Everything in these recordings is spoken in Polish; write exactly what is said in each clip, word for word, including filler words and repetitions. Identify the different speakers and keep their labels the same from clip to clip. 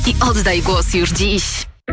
Speaker 1: i oddaj głos już dziś.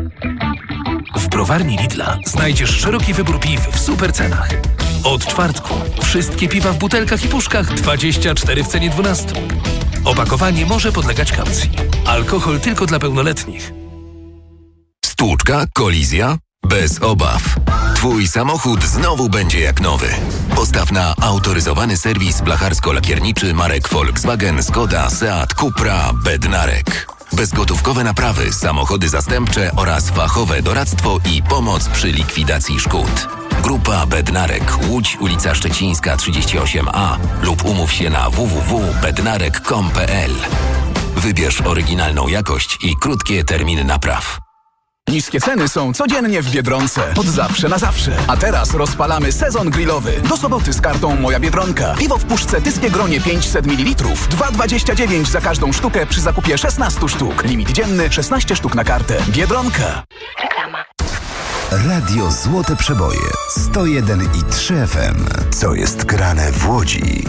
Speaker 2: W browarni Lidla znajdziesz szeroki wybór piw w super cenach. Od czwartku wszystkie piwa w butelkach i puszkach dwadzieścia cztery w cenie dwunastu. Opakowanie może podlegać kaucji. Alkohol tylko dla pełnoletnich.
Speaker 3: Stłuczka? Kolizja? Bez obaw. Twój samochód znowu będzie jak nowy. Postaw na autoryzowany serwis blacharsko-lakierniczy marek Volkswagen, Skoda, Seat, Cupra, Bednarek. Bezgotówkowe naprawy, samochody zastępcze oraz fachowe doradztwo i pomoc przy likwidacji szkód. Grupa Bednarek, Łódź, ulica Szczecińska trzydzieści osiem A lub umów się na w w w kropka bednarek kropka com kropka p l. Wybierz oryginalną jakość i krótkie terminy napraw.
Speaker 4: Niskie ceny są codziennie w Biedronce. Od zawsze na zawsze. A teraz rozpalamy sezon grillowy. Do soboty z kartą Moja Biedronka. Piwo w puszce Tyskie Gronie pięćset mililitrów. dwa dwadzieścia dziewięć za każdą sztukę przy zakupie szesnaście sztuk. Limit dzienny szesnaście sztuk na kartę. Biedronka.
Speaker 1: Reklama.
Speaker 5: Radio Złote Przeboje. sto jeden i trzy F M. Co jest grane w Łodzi?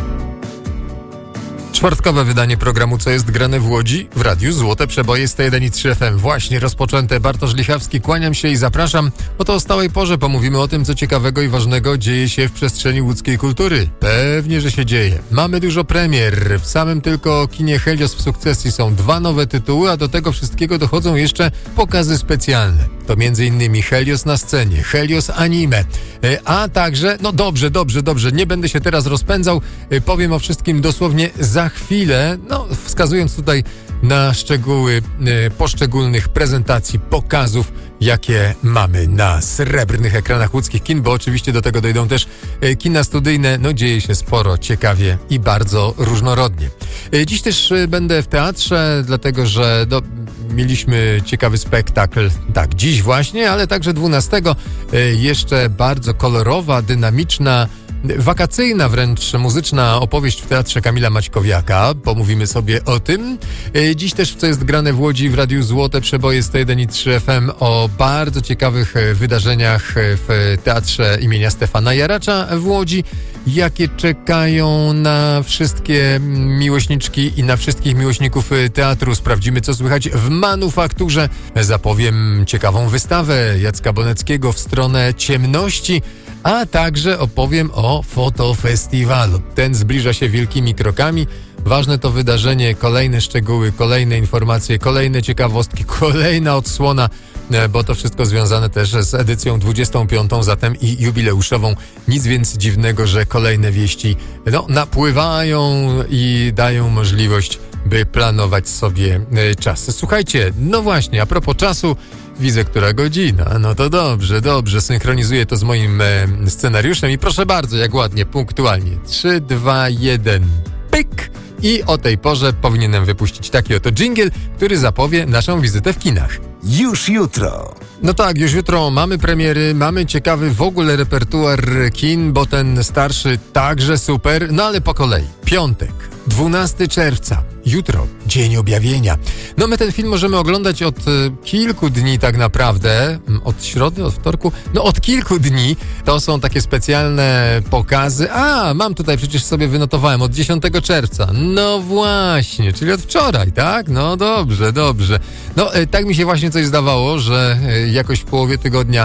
Speaker 6: Czwartkowe wydanie programu Co jest grane w Łodzi w Radiu Złote Przeboje sto jeden i trzy F M. Właśnie rozpoczęte. Bartosz Lichawski, kłaniam się i zapraszam. Oto o stałej porze pomówimy o tym, co ciekawego i ważnego dzieje się w przestrzeni łódzkiej kultury. Pewnie, że się dzieje. Mamy dużo premier. W samym tylko kinie Helios w sukcesji są dwa nowe tytuły, a do tego wszystkiego dochodzą jeszcze pokazy specjalne. To między innymi Helios na scenie, Helios anime, a także, no dobrze, dobrze, dobrze, nie będę się teraz rozpędzał, powiem o wszystkim dosłownie za chwilę, no wskazując tutaj na szczegóły e, poszczególnych prezentacji, pokazów, jakie mamy na srebrnych ekranach łódzkich kin, bo oczywiście do tego dojdą też e, kina studyjne. No dzieje się sporo, ciekawie i bardzo różnorodnie. E, dziś też e, będę w teatrze, dlatego że do, mieliśmy ciekawy spektakl, tak, dziś właśnie, ale także dwunastego. E, jeszcze bardzo kolorowa, dynamiczna, wakacyjna wręcz muzyczna opowieść w Teatrze Kamila Maćkowiaka. Pomówimy sobie o tym. Dziś też w Co jest grane w Łodzi w Radiu Złote Przeboje sto jeden i trzy F M o bardzo ciekawych wydarzeniach w Teatrze imienia Stefana Jaracza w Łodzi, jakie czekają na wszystkie miłośniczki i na wszystkich miłośników teatru. Sprawdzimy, co słychać w Manufakturze. Zapowiem ciekawą wystawę Jacka Boneckiego w stronę ciemności, a także opowiem o fotofestiwalu. Ten zbliża się wielkimi krokami. Ważne to wydarzenie, kolejne szczegóły, kolejne informacje, kolejne ciekawostki, kolejna odsłona, bo to wszystko związane też z edycją dwudziestą piątą, zatem i jubileuszową. Nic więc dziwnego, że kolejne wieści no, napływają i dają możliwość, by planować sobie czas. Słuchajcie, no właśnie, a propos czasu, widzę, która godzina. No to dobrze, dobrze. Synchronizuję to z moim e, scenariuszem i proszę bardzo, jak ładnie, punktualnie. trzy, dwa, jeden, pyk! I o tej porze powinienem wypuścić taki oto dżingiel, który zapowie naszą wizytę w kinach.
Speaker 5: Już jutro.
Speaker 6: No tak, już jutro mamy premiery, mamy ciekawy w ogóle repertuar kin, bo ten starszy także super, no ale po kolei. Piątek, dwunastego czerwca. Jutro, Dzień Objawienia. No my ten film możemy oglądać od y, kilku dni tak naprawdę. Od środy, od wtorku? No od kilku dni. To są takie specjalne pokazy. A, mam tutaj, przecież sobie wynotowałem, od dziesiątego czerwca. No właśnie, czyli od wczoraj, tak? No dobrze, dobrze. No y, tak mi się właśnie coś zdawało, że y, jakoś w połowie tygodnia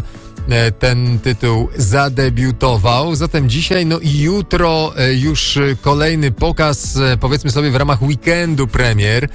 Speaker 6: ten tytuł zadebiutował. Zatem dzisiaj, no i jutro już kolejny pokaz, powiedzmy sobie w ramach weekendu premier.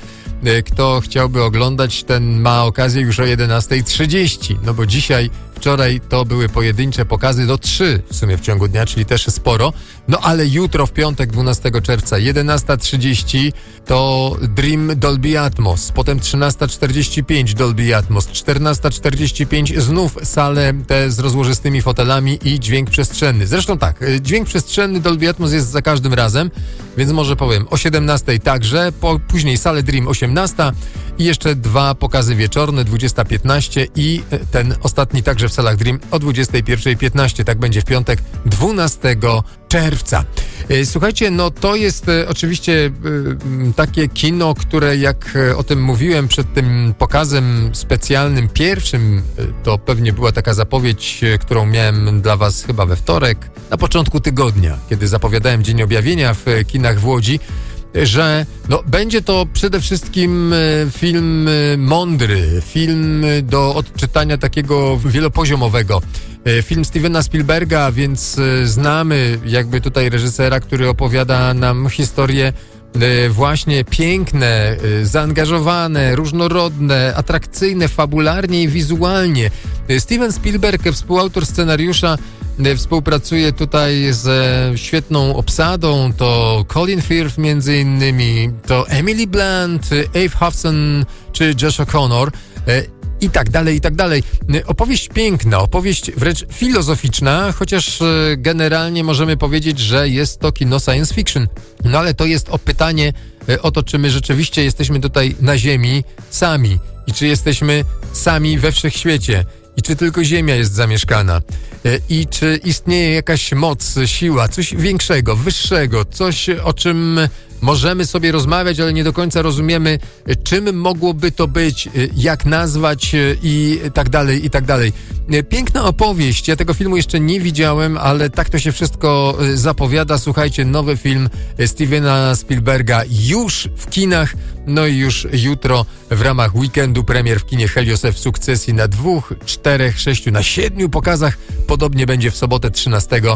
Speaker 6: Kto chciałby oglądać, ten ma okazję już o jedenastej trzydzieści. No bo dzisiaj, wczoraj to były pojedyncze pokazy do trzy w sumie w ciągu dnia, czyli też sporo. No ale jutro w piątek dwunastego czerwca jedenasta trzydzieści to Dream Dolby Atmos, potem trzynasta czterdzieści pięć Dolby Atmos, czternasta czterdzieści pięć znów sale te z rozłożystymi fotelami i dźwięk przestrzenny. Zresztą tak, dźwięk przestrzenny Dolby Atmos jest za każdym razem, więc może powiem o siedemnastej także, po, później sale Dream osiemnasta i jeszcze dwa pokazy wieczorne, dwudziesta piętnaście i ten ostatni także w salach Dream o dwudziestej pierwszej piętnaście. Tak będzie w piątek dwunastego czerwca. Słuchajcie, no to jest oczywiście takie kino, które jak o tym mówiłem przed tym pokazem specjalnym pierwszym, to pewnie była taka zapowiedź, którą miałem dla was chyba we wtorek, na początku tygodnia, kiedy zapowiadałem Dzień Objawienia w kinach w Łodzi. że no, będzie to przede wszystkim film mądry, film do odczytania takiego wielopoziomowego. Film Stevena Spielberga, więc znamy jakby tutaj reżysera, który opowiada nam historię właśnie piękne, zaangażowane, różnorodne, atrakcyjne fabularnie i wizualnie. Steven Spielberg, współautor scenariusza, współpracuje tutaj ze świetną obsadą, to Colin Firth między innymi, to Emily Blunt, Abe Hobson czy Josh O'Connor i tak dalej, i tak dalej. Opowieść piękna, opowieść wręcz filozoficzna, chociaż generalnie możemy powiedzieć, że jest to kino science fiction. No ale to jest o pytanie o to, czy my rzeczywiście jesteśmy tutaj na Ziemi sami i czy jesteśmy sami we wszechświecie. I czy tylko Ziemia jest zamieszkana? I czy istnieje jakaś moc, siła, coś większego, wyższego, coś, o czym możemy sobie rozmawiać, ale nie do końca rozumiemy, czym mogłoby to być, jak nazwać i tak dalej, i tak dalej. Piękna opowieść. Ja tego filmu jeszcze nie widziałem, ale tak to się wszystko zapowiada. Słuchajcie, nowy film Stevena Spielberga już w kinach, no i już jutro w ramach weekendu premier w kinie Helios w sukcesji na dwóch, czterech, sześciu, na siedmiu pokazach. Podobnie będzie w sobotę trzynastego,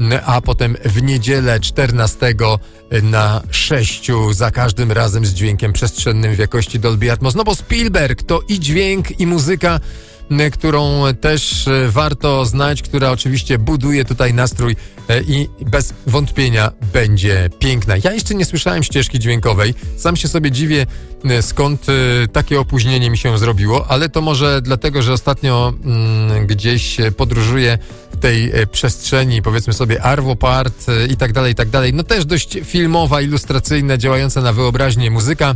Speaker 6: a potem w niedzielę czternastego na sześciu, za każdym razem z dźwiękiem przestrzennym w jakości Dolby Atmos. No bo Spielberg to i dźwięk, i muzyka, którą też warto znać, która oczywiście buduje tutaj nastrój i bez wątpienia będzie piękna. Ja jeszcze nie słyszałem ścieżki dźwiękowej. Sam się sobie dziwię, skąd takie opóźnienie mi się zrobiło, ale to może dlatego, że ostatnio mm, gdzieś podróżuję w tej przestrzeni, powiedzmy sobie Arvo Part i tak dalej, i tak dalej. No też dość filmowa, ilustracyjna, działająca na wyobraźnię muzyka,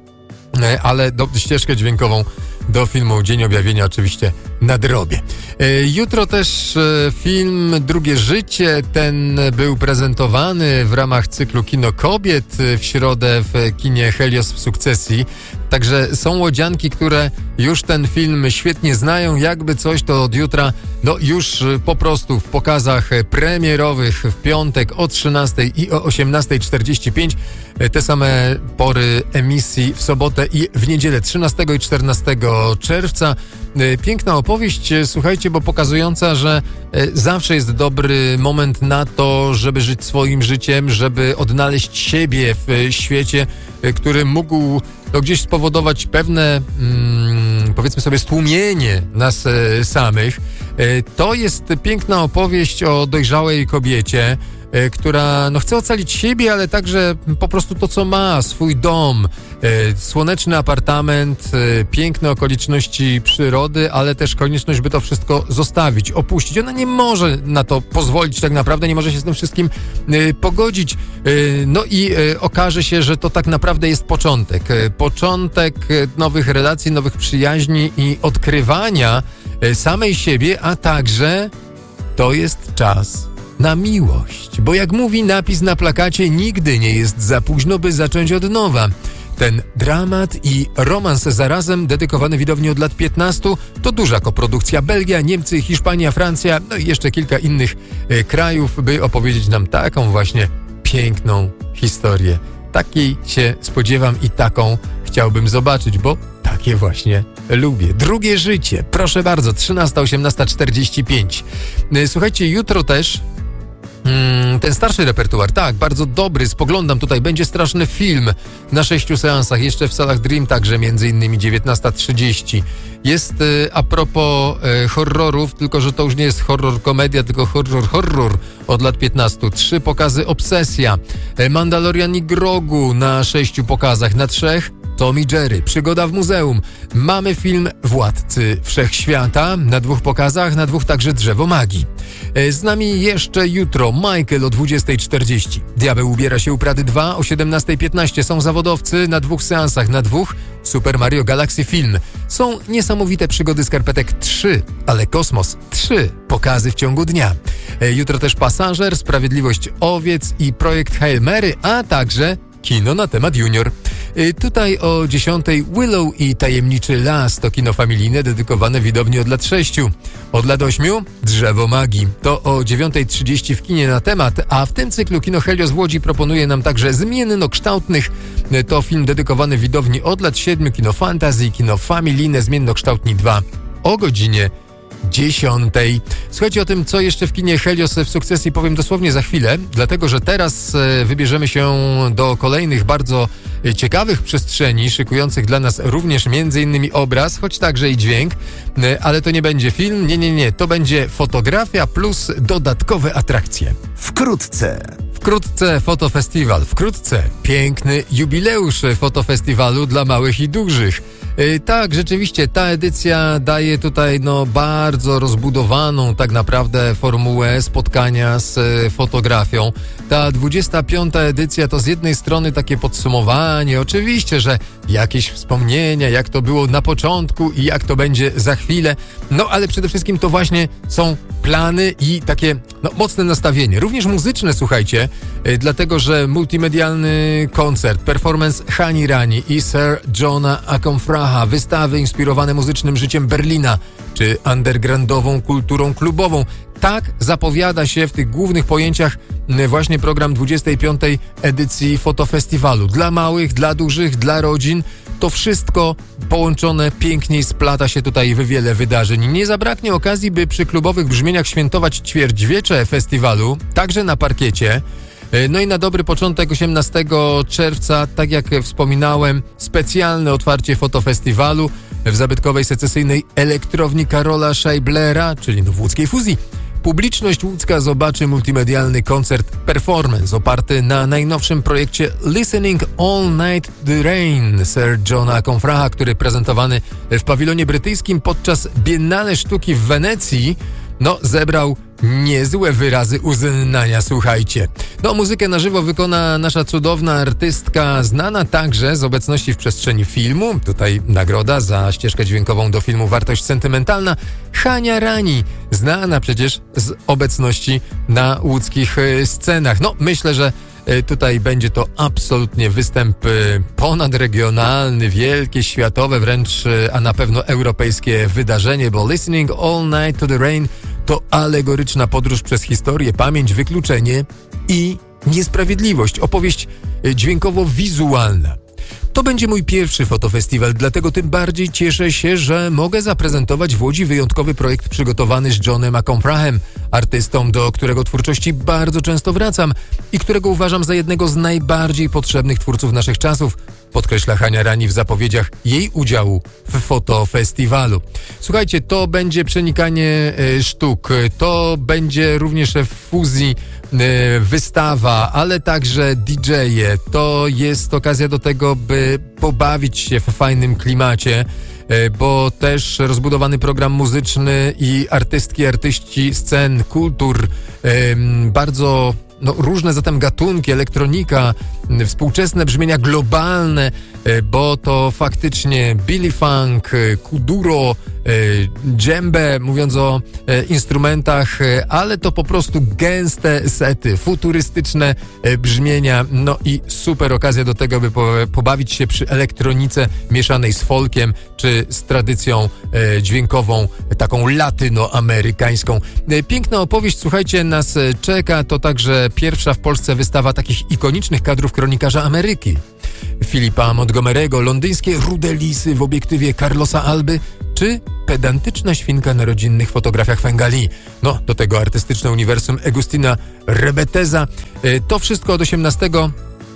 Speaker 6: ale do, ścieżkę dźwiękową do filmu Dzień Objawienia oczywiście nadrobię. Jutro też film Drugie Życie, ten był prezentowany w ramach cyklu Kino Kobiet w środę w kinie Helios w sukcesji. Także są łodzianki, które już ten film świetnie znają, jakby coś to od jutra, no już po prostu w pokazach premierowych w piątek o trzynastej i o osiemnastej czterdzieści pięć, te same pory emisji w sobotę i w niedzielę trzynastego i czternastego czerwca. Piękna opowieść, słuchajcie, bo pokazująca, że zawsze jest dobry moment na to, żeby żyć swoim życiem, żeby odnaleźć siebie w świecie, który mógł to gdzieś spowodować pewne, mm, powiedzmy sobie, stłumienie nas e, samych. E, to jest piękna opowieść o dojrzałej kobiecie, e, która no, chce ocalić siebie, ale także po prostu to, co ma, swój dom, e, słoneczny apartament, e, piękne okoliczności przyrody, ale też konieczność, by to wszystko zostawić, opuścić. Ona nie może na to pozwolić tak naprawdę, nie może się z tym wszystkim e, pogodzić. E, no i e, okaże się, że to tak naprawdę jest początek. E, początek nowych relacji, nowych przyjaźni i odkrywania e, samej siebie, a także to jest czas na miłość. Bo jak mówi napis na plakacie, nigdy nie jest za późno, by zacząć od nowa. Ten dramat i romans zarazem, dedykowany widowni od lat piętnastu, to duża koprodukcja. Belgia, Niemcy, Hiszpania, Francja, no i jeszcze kilka innych e, krajów, by opowiedzieć nam taką właśnie piękną historię. Takiej się spodziewam i taką chciałbym zobaczyć, bo takie właśnie lubię. Drugie Życie, proszę bardzo, trzynasta, osiemnasta czterdzieści pięć. Słuchajcie, jutro też Hmm, ten starszy repertuar, tak, bardzo dobry, spoglądam tutaj, będzie straszny film na sześciu seansach, jeszcze w salach Dream, także między innymi dziewiętnasta trzydzieści. Jest y, a propos y, horrorów, tylko że to już nie jest horror komedia, tylko horror horror od lat piętnastu. Trzy pokazy Obsesja, y, Mandalorian i Grogu na sześciu pokazach, na trzech Tom i Jerry, Przygoda w muzeum. Mamy film Władcy Wszechświata na dwóch pokazach, na dwóch także Drzewo Magii. Z nami jeszcze jutro Michael o dwudziestej czterdzieści. Diabeł ubiera się u Prady dwa o siedemnastej piętnaście. Są zawodowcy na dwóch seansach, na dwóch Super Mario Galaxy Film. Są niesamowite przygody skarpetek trzy, ale Kosmos trzy pokazy w ciągu dnia. Jutro też Pasażer, Sprawiedliwość Owiec i Projekt Hail Mary, a także kino na temat Junior. Tutaj o dziesiątej Willow i Tajemniczy Las to kino familijne dedykowane widowni od lat sześciu. Od lat ośmiu Drzewo Magii. To o dziewiątej trzydzieści w kinie Na temat, a w tym cyklu Kino Helios w Łodzi proponuje nam także Zmiennokształtnych. To film dedykowany widowni od lat siedmiu, kino fantasy, kino familijne Zmiennokształtni dwa o godzinie dziesiątej. Słuchajcie, o tym, co jeszcze w kinie Helios w sukcesji, powiem dosłownie za chwilę, dlatego, że teraz wybierzemy się do kolejnych bardzo ciekawych przestrzeni, szykujących dla nas również między innymi obraz, choć także i dźwięk, ale to nie będzie film, nie, nie, nie, to będzie fotografia plus dodatkowe atrakcje.
Speaker 5: Wkrótce.
Speaker 6: Wkrótce fotofestiwal, wkrótce piękny jubileusz fotofestiwalu dla małych i dużych. Yy, tak, rzeczywiście ta edycja daje tutaj no bardzo rozbudowaną tak naprawdę formułę spotkania z y, fotografią. Ta dwudziesta piąta edycja to z jednej strony takie podsumowanie, oczywiście, że jakieś wspomnienia, jak to było na początku i jak to będzie za chwilę, no ale przede wszystkim to właśnie są plany i takie no, mocne nastawienie, również muzyczne, słuchajcie, yy, dlatego, że multimedialny koncert, performance Hani Rani i Sir Johna Akomfraha, wystawy inspirowane muzycznym życiem Berlina, czy undergroundową kulturą klubową. Tak zapowiada się w tych głównych pojęciach właśnie program dwudziestej piątej edycji fotofestiwalu. Dla małych, dla dużych, dla rodzin. To wszystko połączone pięknie splata się tutaj w wiele wydarzeń. Nie zabraknie okazji, by przy klubowych brzmieniach świętować ćwierćwiecze festiwalu, także na parkiecie. No i na dobry początek osiemnastego czerwca, tak jak wspominałem, specjalne otwarcie fotofestiwalu w zabytkowej secesyjnej elektrowni Karola Scheiblera, czyli no w łódzkiej fuzji. Publiczność łódzka zobaczy multimedialny koncert performance oparty na najnowszym projekcie Listening All Night to the Rain Sir Johna Akomfraha, który prezentowany w pawilonie brytyjskim podczas Biennale Sztuki w Wenecji, no zebrał niezłe wyrazy uznania, słuchajcie. No, muzykę na żywo wykona nasza cudowna artystka, znana także z obecności w przestrzeni filmu. Tutaj nagroda za ścieżkę dźwiękową do filmu Wartość sentymentalna. Hania Rani, znana przecież z obecności na łódzkich scenach. No, myślę, że tutaj będzie to absolutnie występ ponadregionalny, wielkie, światowe wręcz, a na pewno europejskie wydarzenie, bo Listening All Night to the Rain to alegoryczna podróż przez historię, pamięć, wykluczenie i niesprawiedliwość. Opowieść dźwiękowo-wizualna. To będzie mój pierwszy fotofestiwal, dlatego tym bardziej cieszę się, że mogę zaprezentować w Łodzi wyjątkowy projekt przygotowany z Johnem Akomfrahem, artystą, do którego twórczości bardzo często wracam i którego uważam za jednego z najbardziej potrzebnych twórców naszych czasów, podkreśla Hania Rani w zapowiedziach jej udziału w fotofestiwalu. Słuchajcie, to będzie przenikanie e, sztuk, to będzie również w fuzji e, wystawa, ale także didżeje. To jest okazja do tego, by pobawić się w fajnym klimacie, e, bo też rozbudowany program muzyczny i artystki, artyści scen, kultur, e, bardzo no, różne zatem gatunki, elektronika, współczesne brzmienia globalne, bo to faktycznie Billy Funk, kuduro, dżembę, mówiąc o instrumentach, ale to po prostu gęste sety, futurystyczne brzmienia, no i super okazja do tego, by pobawić się przy elektronice mieszanej z folkiem, czy z tradycją dźwiękową, taką latynoamerykańską. Piękna opowieść, słuchajcie, nas czeka, to także pierwsza w Polsce wystawa takich ikonicznych kadrów kronikarza Ameryki. Filipa Montgomery'ego, londyńskie rude lisy w obiektywie Carlosa Alby, czy pedantyczna świnka na rodzinnych fotografiach Fengali. No, do tego artystyczne uniwersum Agustina Rebeteza. To wszystko od osiemnastego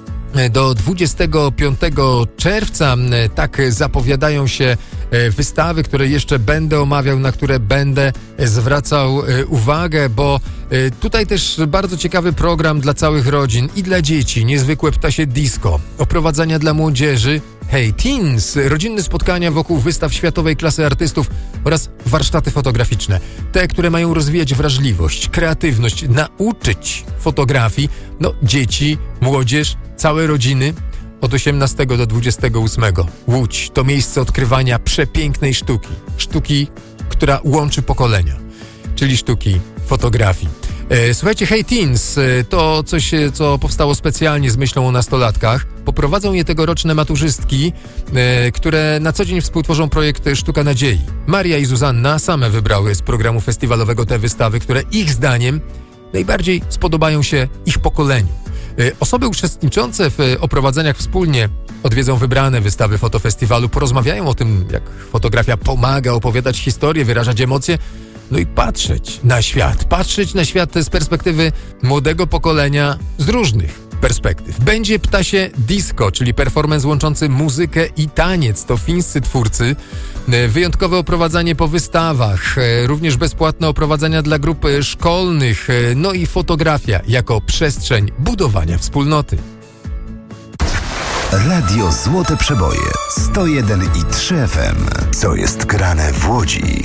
Speaker 6: do dwudziestego piątego czerwca. Tak zapowiadają się wystawy, które jeszcze będę omawiał, na które będę zwracał uwagę, bo tutaj też bardzo ciekawy program dla całych rodzin i dla dzieci, niezwykłe ptasie disco, oprowadzania dla młodzieży, Hey Teens, rodzinne spotkania wokół wystaw światowej klasy artystów oraz warsztaty fotograficzne. Te, które mają rozwijać wrażliwość, kreatywność, nauczyć fotografii, no dzieci, młodzież, całe rodziny. Od osiemnastego do dwudziestego ósmego. Łódź to miejsce odkrywania przepięknej sztuki. Sztuki, która łączy pokolenia, czyli sztuki fotografii. Słuchajcie, Hey Teens to coś, co powstało specjalnie z myślą o nastolatkach. Poprowadzą je tegoroczne maturzystki, które na co dzień współtworzą projekt Sztuka Nadziei. Maria i Zuzanna same wybrały z programu festiwalowego te wystawy, które ich zdaniem najbardziej spodobają się ich pokoleniu. Osoby uczestniczące w oprowadzeniach wspólnie odwiedzą wybrane wystawy fotofestiwalu, porozmawiają o tym, jak fotografia pomaga opowiadać historię, wyrażać emocje, no i patrzeć na świat, patrzeć na świat z perspektywy młodego pokolenia z różnych perspektyw. Będzie Ptasie Disco, czyli performance łączący muzykę i taniec. To fińscy twórcy. Wyjątkowe oprowadzanie po wystawach, również bezpłatne oprowadzania dla grup szkolnych, no i fotografia jako przestrzeń budowania wspólnoty.
Speaker 5: Radio Złote Przeboje sto jeden i trzy F M. Co jest grane w Łodzi?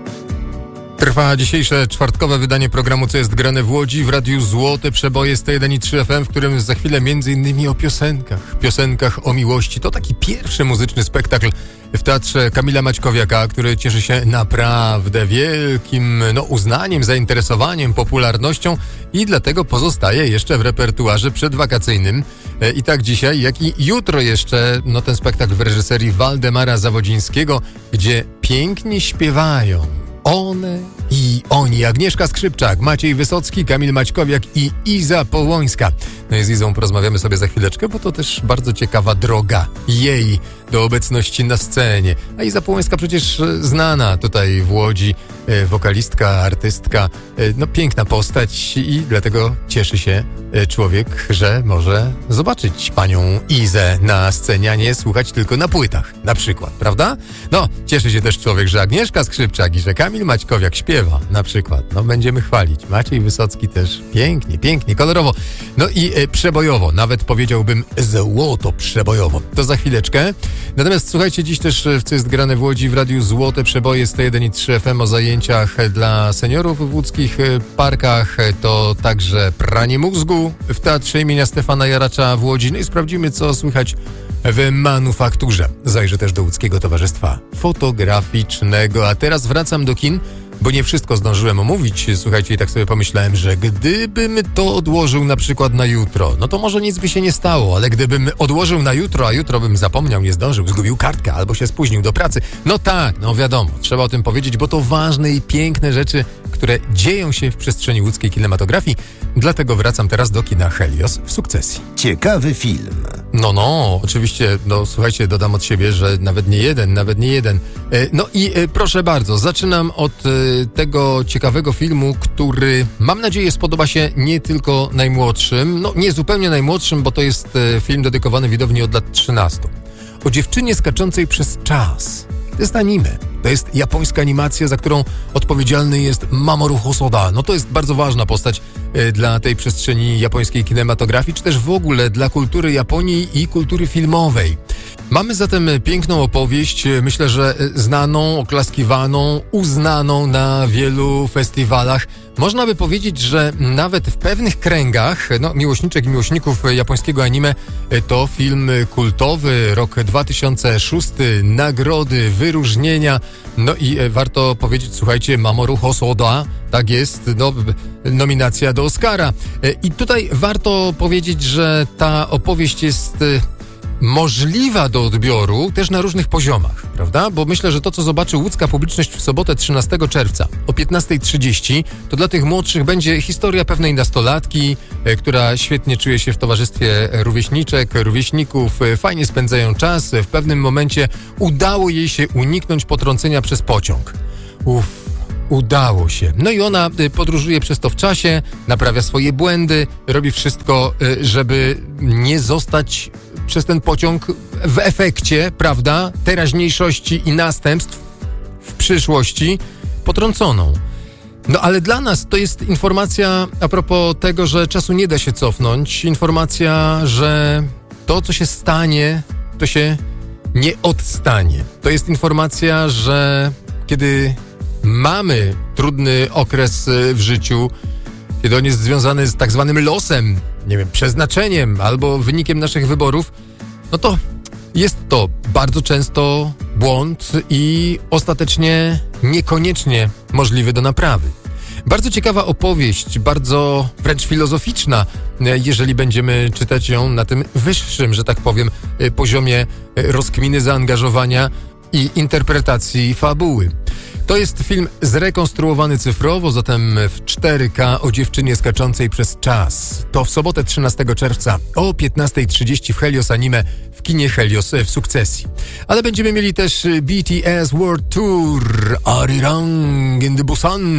Speaker 6: Trwa dzisiejsze czwartkowe wydanie programu Co jest grane w Łodzi w Radiu Złote Przeboje sto jeden i trzy F M, w którym za chwilę między innymi o piosenkach, piosenkach o miłości. To taki pierwszy muzyczny spektakl w Teatrze Kamila Maćkowiaka, który cieszy się naprawdę wielkim no, uznaniem, zainteresowaniem, popularnością i dlatego pozostaje jeszcze w repertuarze przedwakacyjnym. I tak dzisiaj, jak i jutro jeszcze no, ten spektakl w reżyserii Waldemara Zawodzińskiego, gdzie pięknie śpiewają one i oni. Agnieszka Skrzypczak, Maciej Wysocki, Kamil Maćkowiak i Iza Połońska. No i z Izą porozmawiamy sobie za chwileczkę, bo to też bardzo ciekawa droga jej do obecności na scenie. A Iza Połońska przecież znana tutaj w Łodzi, wokalistka, artystka, no piękna postać i dlatego cieszy się człowiek, że może zobaczyć panią Izę na scenie, a nie słuchać tylko na płytach, na przykład, prawda? No, cieszy się też człowiek, że Agnieszka Skrzypczak i że Kamil Maćkowiak śpiewa, na przykład. No, będziemy chwalić. Maciej Wysocki też pięknie, pięknie, kolorowo. No i e, przebojowo, nawet powiedziałbym złoto przebojowo. To za chwileczkę. Natomiast słuchajcie, dziś też w Co jest grane w Łodzi w Radiu Złote Przeboje sto jeden i trzy F M o zajęciach dla seniorów w łódzkich parkach. To także pranie mózgu w Teatrze imienia Stefana Jaracza w Łodzi. No i sprawdzimy, co słychać w manufakturze. Zajrzę też do Łódzkiego Towarzystwa Fotograficznego. A teraz wracam do kin, bo nie wszystko zdążyłem omówić. Słuchajcie, i tak sobie pomyślałem, że gdybym to odłożył na przykład na jutro, no to może nic by się nie stało, ale gdybym odłożył na jutro, a jutro bym zapomniał, nie zdążył, zgubił kartkę albo się spóźnił do pracy, no tak, no wiadomo, trzeba o tym powiedzieć, bo to ważne i piękne rzeczy, które dzieją się w przestrzeni łódzkiej kinematografii. Dlatego wracam teraz do kina Helios w Sukcesji.
Speaker 5: Ciekawy film.
Speaker 6: No, no, oczywiście, no słuchajcie, dodam od siebie, że nawet nie jeden, nawet nie jeden. E, no i e, proszę bardzo, zaczynam od e, tego ciekawego filmu, który mam nadzieję spodoba się nie tylko najmłodszym, no nie zupełnie najmłodszym, bo to jest e, film dedykowany widowni od lat trzynastu. O dziewczynie skaczącej przez czas. To jest anime. To jest japońska animacja, za którą odpowiedzialny jest Mamoru Hosoda. No to jest bardzo ważna postać y, dla tej przestrzeni japońskiej kinematografii, czy też w ogóle dla kultury Japonii i kultury filmowej. Mamy zatem piękną opowieść, myślę, że znaną, oklaskiwaną, uznaną na wielu festiwalach. Można by powiedzieć, że nawet w pewnych kręgach, no, miłośniczek i miłośników japońskiego anime, to film kultowy, rok dwa tysiące szósty, nagrody, wyróżnienia. No i warto powiedzieć, słuchajcie, Mamoru Hosoda, tak jest, no, nominacja do Oscara. I tutaj warto powiedzieć, że ta opowieść jest możliwa do odbioru też na różnych poziomach, prawda? Bo myślę, że to, co zobaczy łódzka publiczność w sobotę trzynastego czerwca o piętnasta trzydzieści, to dla tych młodszych będzie historia pewnej nastolatki, e, która świetnie czuje się w towarzystwie rówieśniczek, rówieśników, e, fajnie spędzają czas. W pewnym momencie udało jej się uniknąć potrącenia przez pociąg. Uff. Udało się. No i ona podróżuje przez to w czasie, naprawia swoje błędy, robi wszystko, żeby nie zostać przez ten pociąg w efekcie, prawda, teraźniejszości i następstw w przyszłości potrąconą. No ale dla nas to jest informacja a propos tego, że czasu nie da się cofnąć. Informacja, że to, co się stanie, to się nie odstanie. To jest informacja, że kiedy mamy trudny okres w życiu, kiedy on jest związany z tak zwanym losem, nie wiem, przeznaczeniem albo wynikiem naszych wyborów, no to jest to bardzo często błąd i ostatecznie niekoniecznie możliwy do naprawy. Bardzo ciekawa opowieść, bardzo wręcz filozoficzna, jeżeli będziemy czytać ją na tym wyższym, że tak powiem, poziomie rozkminy, zaangażowania i interpretacji fabuły. To jest film zrekonstruowany cyfrowo, zatem w cztery K o dziewczynie skaczącej przez czas. To w sobotę trzynastego czerwca o piętnasta trzydzieści w Helios Anime w kinie Helios w Sukcesji. Ale będziemy mieli też B T S World Tour, Arirang in the Busan,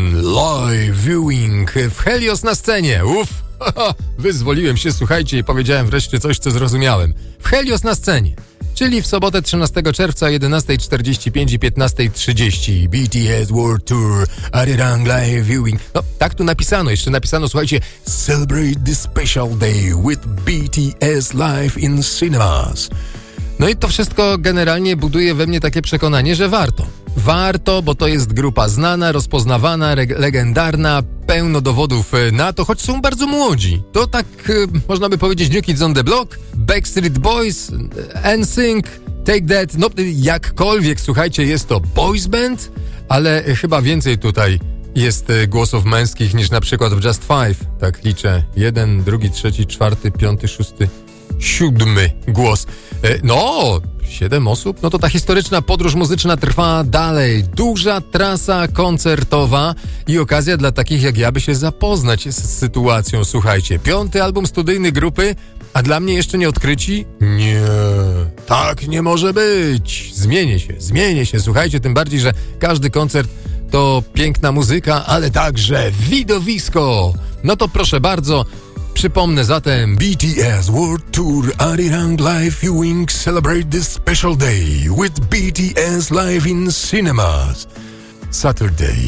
Speaker 6: live viewing w Helios na scenie. Uff, wyzwoliłem się, słuchajcie, i powiedziałem wreszcie coś, co zrozumiałem. W Helios na scenie. Czyli w sobotę trzynastego czerwca o jedenasta czterdzieści pięć i piętnasta trzydzieści. B T S World Tour, Arirang Live Viewing. No, tak tu napisano. Jeszcze napisano, słuchajcie, Celebrate this special day with B T S Live in cinemas. No i to wszystko generalnie buduje we mnie takie przekonanie, że warto. Warto, bo to jest grupa znana, rozpoznawana, reg- legendarna, pełno dowodów na to, choć są bardzo młodzi. To tak, y, można by powiedzieć, New Kids on the Block, Backstreet Boys, N Sync, Take That, no jakkolwiek, słuchajcie, jest to boys band, ale chyba więcej tutaj jest głosów męskich niż na przykład w Just Five. Tak liczę, jeden, drugi, trzeci, czwarty, piąty, szósty, siódmy głos. No, siedem osób? No to ta historyczna podróż muzyczna trwa dalej. Duża trasa koncertowa i okazja dla takich jak ja, by się zapoznać z sytuacją. Słuchajcie, piąty album studyjny grupy, a dla mnie jeszcze nie odkryci? Nie, tak nie może być. Zmienię się, zmienię się. Słuchajcie, tym bardziej, że każdy koncert to piękna muzyka, ale także widowisko. No to proszę bardzo, przypomnę zatem B T S World Tour Arirang Live Viewing Celebrate this special day with B T S Live in cinemas. Saturday,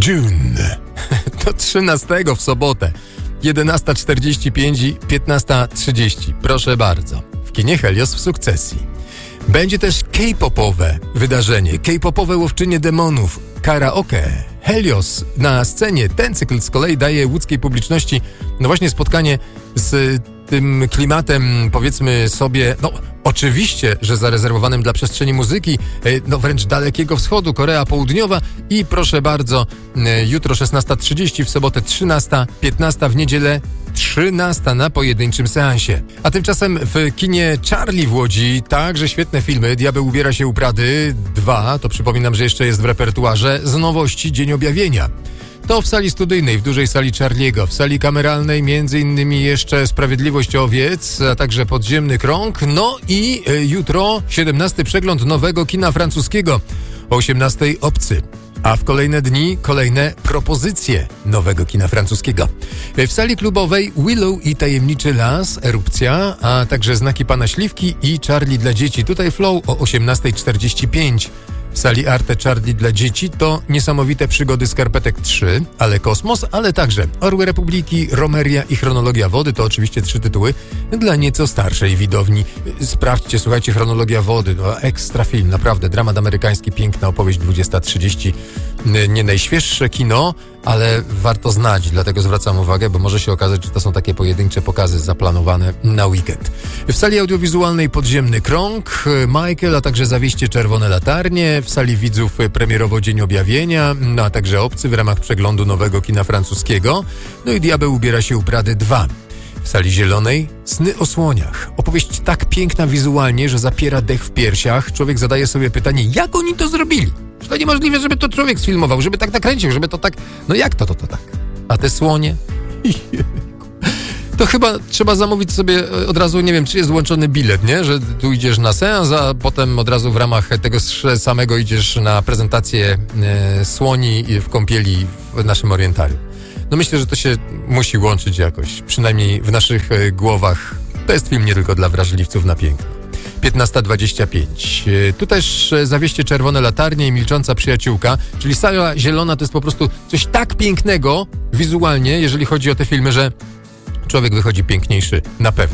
Speaker 6: June. To trzynastego w sobotę. jedenasta czterdzieści pięć i piętnasta trzydzieści. Proszę bardzo. W kinie Helios w Sukcesji. Będzie też K-popowe wydarzenie. K-popowe łowczynie demonów. Karaoke. Helios na scenie. Ten cykl z kolei daje łódzkiej publiczności no właśnie spotkanie z tym klimatem, powiedzmy sobie, no oczywiście, że zarezerwowanym dla przestrzeni muzyki, no wręcz Dalekiego Wschodu, Korea Południowa i proszę bardzo, jutro szesnasta trzydzieści, w sobotę trzynasta, piętnasta, w niedzielę trzynasta na pojedynczym seansie. A tymczasem w kinie Charlie w Łodzi także świetne filmy. Diabeł ubiera się u Prady dwa, to przypominam, że jeszcze jest w repertuarze, z nowości Dzień Objawienia. To w sali studyjnej, w dużej sali Charliego, w sali kameralnej między innymi jeszcze Sprawiedliwość Owiec, a także Podziemny Krąg, no i y, jutro siedemnasty przegląd nowego kina francuskiego, o osiemnastej Obcy. A w kolejne dni kolejne propozycje nowego kina francuskiego. W sali klubowej Willow i Tajemniczy Las, Erupcja, a także Znaki Pana Śliwki i Charlie dla dzieci. Tutaj Flow o osiemnasta czterdzieści pięć. W sali Arte Charlie dla dzieci to Niesamowite przygody Skarpetek trzy, ale Kosmos, ale także Orły Republiki, Romeria i Chronologia Wody. To oczywiście trzy tytuły dla nieco starszej widowni. Sprawdźcie, słuchajcie, Chronologia Wody, no ekstra film, naprawdę, dramat amerykański, piękna opowieść, dwudziesta trzydzieści. Nie najświeższe kino, ale warto znać, dlatego zwracam uwagę, bo może się okazać, że to są takie pojedyncze pokazy zaplanowane na weekend. W sali audiowizualnej Podziemny Krąg, Michael, a także Zawieście Czerwone Latarnie, w sali widzów premierowo Dzień Objawienia, no a także Obcy w ramach przeglądu nowego kina francuskiego, no i Diabeł ubiera się u Prady dwa. W sali zielonej Sny o słoniach. Opowieść tak piękna wizualnie, że zapiera dech w piersiach. Człowiek zadaje sobie pytanie, jak oni to zrobili? Że to niemożliwe, żeby to człowiek sfilmował, żeby tak nakręcił, żeby to tak... No jak to, to, to tak? A te słonie? To chyba trzeba zamówić sobie od razu, nie wiem, czy jest włączony bilet, nie? Że tu idziesz na seans, a potem od razu w ramach tego samego idziesz na prezentację e, słoni w kąpieli w naszym orientarium. No myślę, że to się musi łączyć jakoś, przynajmniej w naszych e, głowach. To jest film nie tylko dla wrażliwców na piękno. piętnasta dwadzieścia pięć. E, tu też e, Zawieście Czerwone Latarnie i Milcząca Przyjaciółka, czyli sala zielona to jest po prostu coś tak pięknego wizualnie, jeżeli chodzi o te filmy, że człowiek wychodzi piękniejszy na pewno.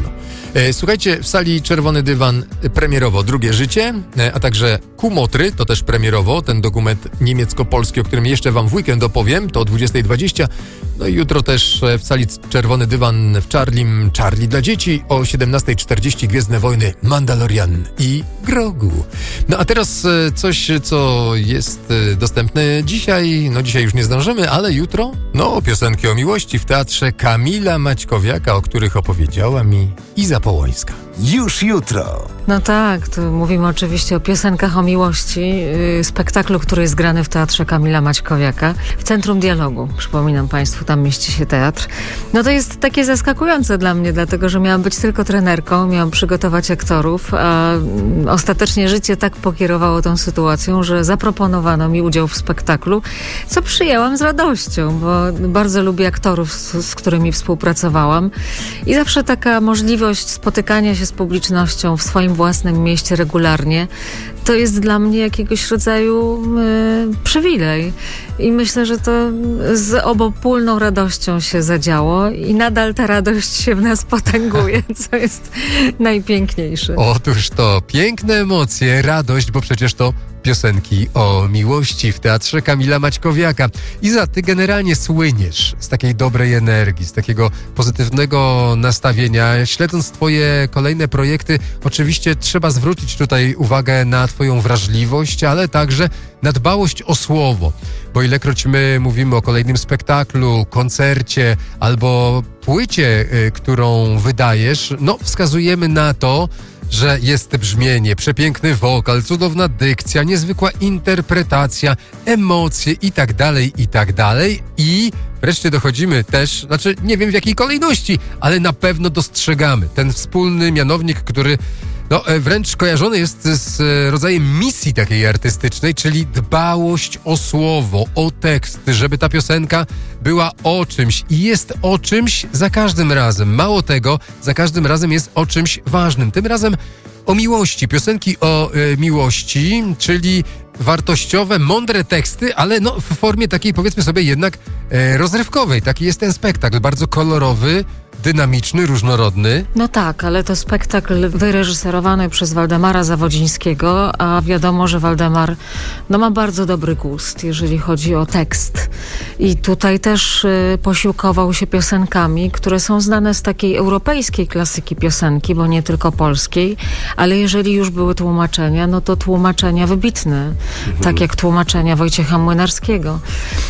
Speaker 6: E, słuchajcie, w sali Czerwony Dywan premierowo Drugie życie, e, a także Kumotry, to też premierowo, ten dokument niemiecko-polski, o którym jeszcze wam w weekend opowiem, to o dwudziesta dwadzieścia. No i jutro też w sali Czerwony Dywan w Charlim, Charlie dla dzieci, o siedemnasta czterdzieści Gwiezdne Wojny, Mandalorian i Grogu. No a teraz coś, co jest dostępne dzisiaj, no dzisiaj już nie zdążymy, ale jutro, no piosenki o miłości w teatrze Kamila Maćkowiaka, o których opowiedziała mi Iza Połońska.
Speaker 5: Już jutro.
Speaker 7: No tak, tu mówimy oczywiście o piosenkach o miłości, yy, spektaklu, który jest grany w Teatrze Kamila Maćkowiaka w Centrum Dialogu. Przypominam Państwu, tam mieści się teatr. No to jest takie zaskakujące dla mnie, dlatego że miałam być tylko trenerką, miałam przygotować aktorów, a ostatecznie życie tak pokierowało tą sytuacją, że zaproponowano mi udział w spektaklu, co przyjęłam z radością, bo bardzo lubię aktorów, z, z którymi współpracowałam i zawsze taka możliwość spotykania się z publicznością w swoim własnym mieście regularnie, to jest dla mnie jakiegoś rodzaju y, przywilej. I myślę, że to z obopólną radością się zadziało i nadal ta radość się w nas potęguje, co jest najpiękniejsze.
Speaker 6: Otóż to piękne emocje, radość, bo przecież to piosenki o miłości w Teatrze Kamila Maćkowiaka. Iza, ty generalnie słyniesz z takiej dobrej energii, z takiego pozytywnego nastawienia. Śledząc twoje kolejne projekty, oczywiście trzeba zwrócić tutaj uwagę na twoją wrażliwość, ale także na dbałość o słowo. Bo ilekroć my mówimy o kolejnym spektaklu, koncercie albo płycie, y, którą wydajesz, no wskazujemy na to, że jest brzmienie, przepiękny wokal, cudowna dykcja, niezwykła interpretacja, emocje i tak dalej, i tak dalej. I wreszcie dochodzimy też, znaczy nie wiem w jakiej kolejności, ale na pewno dostrzegamy ten wspólny mianownik, który no, wręcz kojarzony jest z rodzajem misji takiej artystycznej, czyli dbałość o słowo, o tekst, żeby ta piosenka była o czymś i jest o czymś za każdym razem. Mało tego, za każdym razem jest o czymś ważnym. Tym razem o miłości, piosenki o y, miłości, czyli wartościowe, mądre teksty, ale no w formie takiej, powiedzmy sobie, jednak e, rozrywkowej. Taki jest ten spektakl, bardzo kolorowy, dynamiczny, różnorodny.
Speaker 7: No tak, ale to spektakl wyreżyserowany przez Waldemara Zawodzińskiego, a wiadomo, że Waldemar no, ma bardzo dobry gust, jeżeli chodzi o tekst. I tutaj też y, posiłkował się piosenkami, które są znane z takiej europejskiej klasyki piosenki, bo nie tylko polskiej, ale jeżeli już były tłumaczenia, no to tłumaczenia wybitne, mhm. tak jak tłumaczenia Wojciecha Młynarskiego.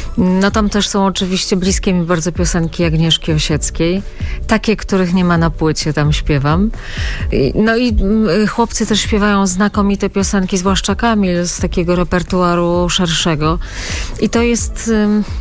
Speaker 7: No tam też są oczywiście bliskie mi bardzo piosenki Agnieszki Osieckiej, takie, których nie ma na płycie, tam śpiewam. No i chłopcy też śpiewają znakomite piosenki, zwłaszcza Kamil, z takiego repertuaru szerszego. I to jest...